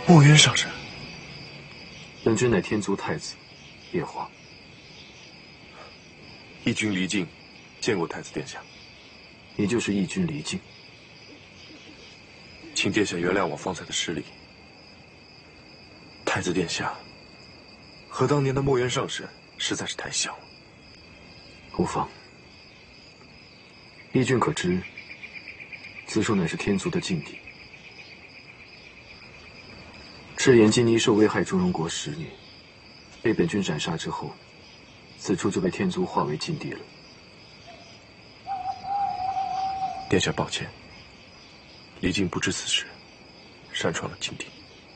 墨渊上神， 本君乃天族太子叶华。 义军离境，见过太子殿下。 你就是义军离境。 请殿下原谅我方才的失礼。太子殿下和当年的墨渊上神实在是太像了。 无妨。义军可知，此处乃是天族的禁地。赤焰金尼兽危害中庸国10年，被本君斩杀之后，此处就被天族划为禁地了。 殿下抱歉，离境不知此事，擅闯了禁地。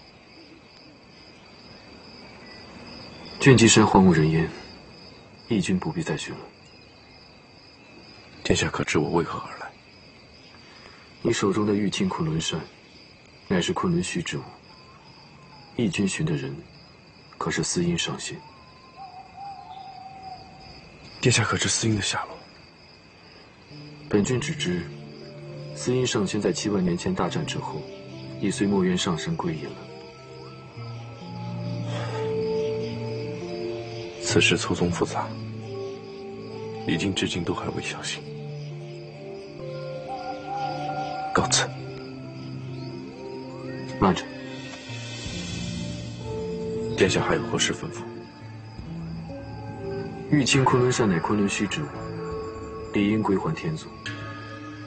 卷积山荒无人烟，义军不必再寻了。 殿下可知我为何而来？ 你手中的玉清昆仑扇，乃是昆仑虚之物。义军寻的人，可是司音上仙。 殿下可知司音的下落？ 本君只知，司音上仙在7万年前大战之后，已随墨渊上神归隐了。 此事错综复杂，离境至今都还未相信。告辞。 慢着， 殿下还有何事吩咐？ 玉清昆仑扇乃昆仑虚之物，理应归还天族。